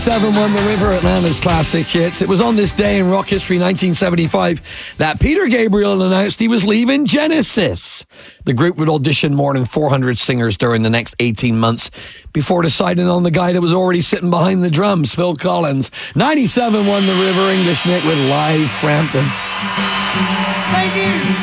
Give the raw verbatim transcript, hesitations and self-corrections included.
Seven won the River, Atlanta's classic hits. It was on this day in rock history, nineteen seventy-five, that Peter Gabriel announced he was leaving Genesis. The group would audition more than four hundred singers during the next eighteen months before deciding on the guy that was already sitting behind the drums, Phil Collins. ninety-seven won the River, English Nick with Live Frampton. Thank you.